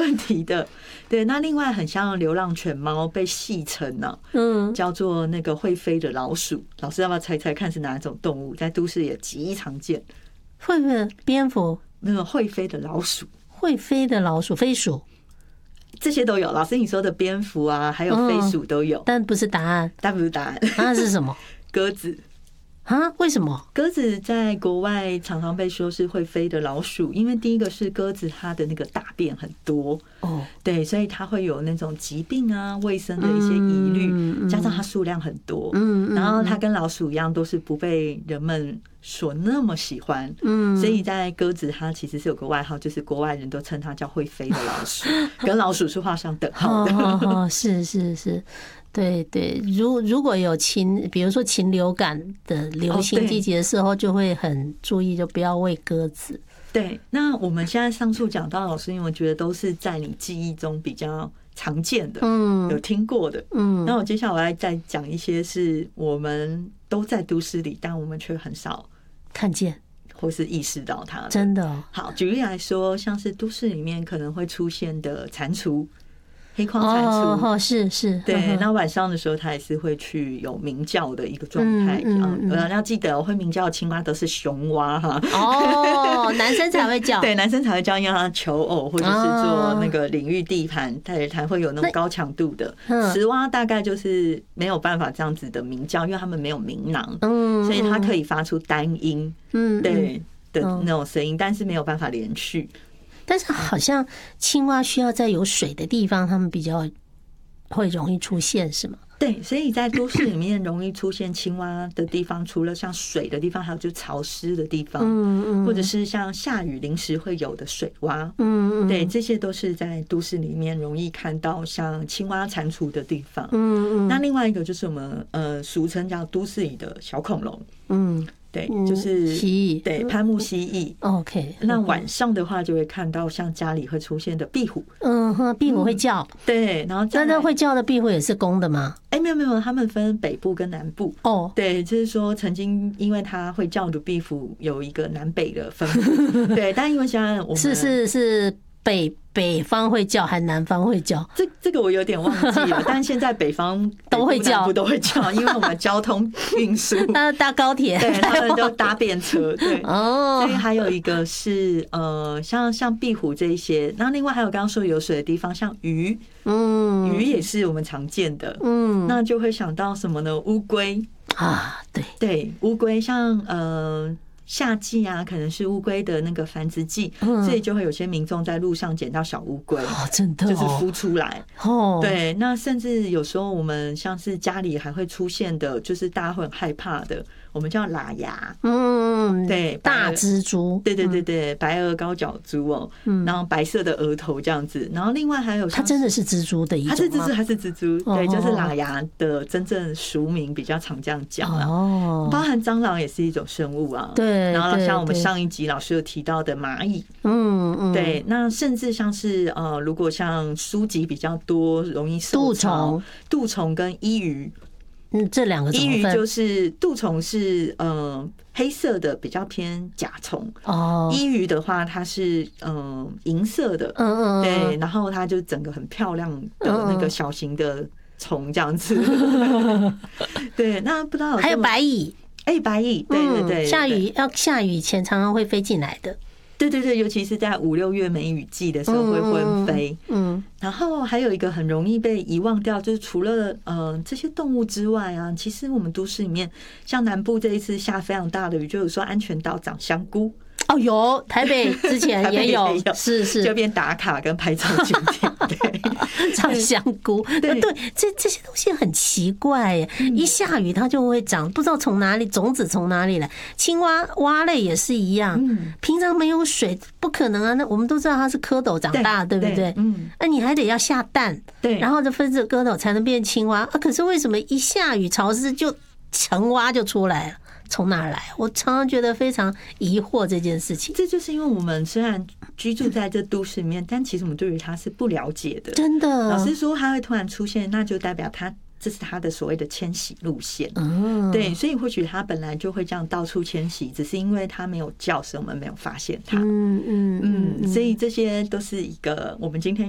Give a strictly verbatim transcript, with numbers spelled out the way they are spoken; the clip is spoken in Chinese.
问题的。对，那另外很像流浪犬猫被戏称呢，嗯，叫做那个会飞的老鼠。老师要不要猜猜看是哪一种动物？在都市也极常见。 会飞的蝙蝠， 那个会飞的老鼠， 会飞的老鼠，飞鼠。 这些都有，老师你说的蝙蝠啊，还有飞鼠都有， 但不是答案， 但不是答案， 答案是什么？ 鸽子。 啊？为什么鸽子在国外常常被说是会飞的老鼠？因为第一个是鸽子它的那个大便很多哦，对，所以它会有那种疾病啊、卫生的一些疑虑，加上它数量很多，嗯，然后它跟老鼠一样，都是不被人们所那么喜欢，嗯，所以在鸽子它其实是有个外号，就是国外人都称它叫会飞的老鼠，跟老鼠是画上等号的。 哦，是是是。对对，如如果有禽，比如说禽流感的流行季节的时候，就会很注意，就不要喂鸽子。 对，那我们现在上述讲到，老师，因为我觉得都是在你记忆中比较常见的，嗯，有听过的，嗯。那我接下来我要再讲一些是我们都在都市里，但我们却很少看见或是意识到它。 真的哦。 好，举例来说，像是都市里面可能会出现的蟾蜍。黑框蟾蜍哦，是是， 对。那晚上的时候，它也是会去有鸣叫的一个状态。嗯，呃，要记得会鸣叫的青蛙都是雄蛙哈。 哦，男生才会叫， 对，男生才会叫，因为它求偶或者是做那个领域地盘，它也才会有那种高强度的。雌蛙大概就是没有办法这样子的鸣叫，因为它们没有鸣囊，嗯，所以它可以发出单音，嗯，对的那种声音，但是没有办法连续。 但是好像青蛙需要在有水的地方，它们比较会容易出现，是吗？ 对，所以在都市里面容易出现青蛙的地方，除了像水的地方，还有就是潮湿的地方，嗯嗯，或者是像下雨临时会有的水洼，嗯嗯，对，这些都是在都市里面容易看到像青蛙蟾蜍的地方，嗯嗯。那另外一个就是我们呃俗称叫都市里的小恐龙，嗯。对，就是蜥蜴， 对，攀木蜥蜴。 OK， 那晚上的话就会看到像家里会出现的壁虎。 嗯哼，壁虎会叫。 对，然后真的会叫的壁虎也是公的吗？ 哎，没有没有，他们分北部跟南部。哦，对，就是说曾经因为它会叫的壁虎有一个南北的分布。对，但因为现在我们是是是北。北方会叫还是南方会叫？ 这这个我有点忘记了，但现在北方都会叫， 不都会叫，因为我们交通运输， 那搭高铁， 对，他们都搭便车，对。哦，所以还有一个是呃，像像壁虎这一些，那另外还有刚刚说有水的地方，像鱼，嗯，鱼也是我们常见的，嗯，那就会想到什么呢？乌龟啊，对对，乌龟像呃。夏季啊，可能是乌龟的那个繁殖季，所以就会有些民众在路上捡到小乌龟， 真的就是孵出来。哦，对，那甚至有时候我们像是家里还会出现的，就是大家会很害怕的，我们叫喇牙。嗯，对， 大蜘蛛， 对对对对，白额高脚蛛哦，然后白色的额头这样子，然后另外还有它真的是蜘蛛的一种吗？ 它是蜘蛛，它是蜘蛛，对，就是喇牙的真正俗名，比较常这样讲啊。哦，包含蟑螂也是一种生物啊。 对。 然后像我们上一集老师有提到的蚂蚁，嗯嗯，对，那甚至像是呃，如果像书籍比较多，容易受潮，杜虫跟伊鱼， 嗯，这两个伊鱼就是杜虫是呃黑色的，比较偏甲虫哦，伊鱼的话它是呃银色的，嗯嗯，对，然后它就整个很漂亮的那个小型的虫这样子，对，那不知道还有白蚁。 哎，白蚁，对对对， 下雨要下雨前常常会飞进来的， 对对对，尤其是在五六月梅雨季的时候会昏飞。嗯，然后还有一个很容易被遗忘掉，就是除了呃这些动物之外啊，其实我们都市里面，像南部这一次下非常大的雨，就有说安全岛长香菇。 哦，有台北之前也有，是是， 就变打卡跟拍照景点，对， 长香菇，对对，这这些东西很奇怪耶，一下雨它就会长，不知道从哪里种子从哪里来。青蛙蛙类也是一样，平常没有水不可能啊。那我们都知道它是蝌蚪长大，对不对？嗯，那你还得要下蛋，对，然后就分着蝌蚪才能变青蛙啊。可是为什么一下雨潮湿就成蛙就出来了？从哪来？我常常觉得非常疑惑这件事情。 这就是因为我们虽然居住在这都市里面，但其实我们对于它是不了解的。 真的， 老师说它会突然出现，那就代表它这是它的所谓的迁徙路线。嗯，对，所以或许它本来就会这样到处迁徙，只是因为它没有叫，所以我们没有发现它。嗯嗯嗯，所以这些都是一个我们今天。